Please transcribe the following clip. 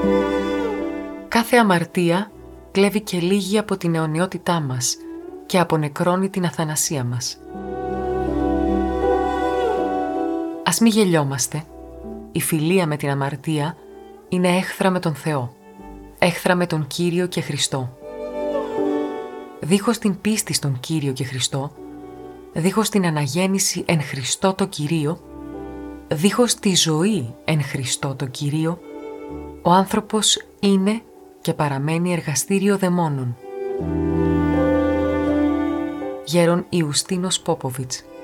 Κάθε αμαρτία κλέβει και λίγη από την αιωνιότητά μας και απονεκρώνει την αθανασία μας. Ας μη γελιόμαστε. Η φιλία με την αμαρτία είναι έχθρα με τον Θεό, έχθρα με τον Κύριο και Χριστό. Δίχως την πίστη στον Κύριο και Χριστό, δίχως την αναγέννηση εν Χριστώ το Κυρίο, δίχως τη ζωή εν Χριστώ το Κυρίο, ο άνθρωπος είναι και παραμένει εργαστήριο δαιμόνων. Γέρον Ιουστίνος Πόποβιτς.